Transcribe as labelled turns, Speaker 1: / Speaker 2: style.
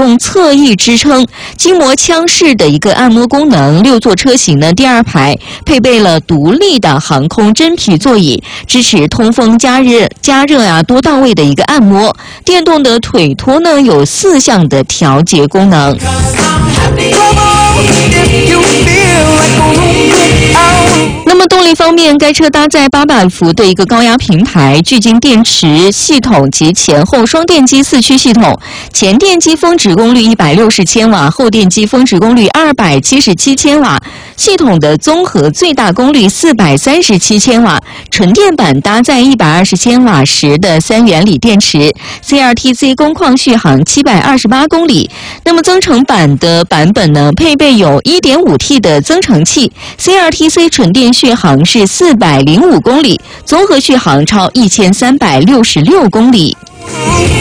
Speaker 1: 动侧翼支撑，筋膜腔式的一个按摩功能。6座车型呢，第2排配备了独立的航空真皮座椅，支持通风加热多到位的一个按摩。电动的腿托呢，有4项的调节功能。那么动力方面，该车搭载800伏的一个高压平台、聚晶电池系统及前后双电机4驱系统，前电机峰值功率160千瓦，后电机峰值功率277千瓦，系统的综合最大功率437千瓦，纯电版搭载120千瓦时的3元锂电池 ，CLTC 工况续航728公里。那么增程版的版本呢，配备有 1.5T 的增程器 ，CLTC 纯电续航是405公里，综合续航超1366公里。